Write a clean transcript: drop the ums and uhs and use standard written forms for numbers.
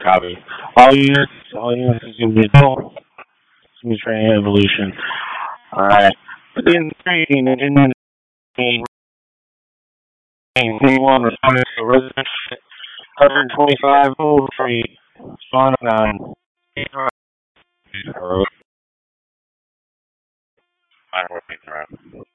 Copy. All units is gonna be adult. It's gonna be training evolution. Alright. In 3, in 21 responded to resident 125 over 3. Spawn 9. Alright.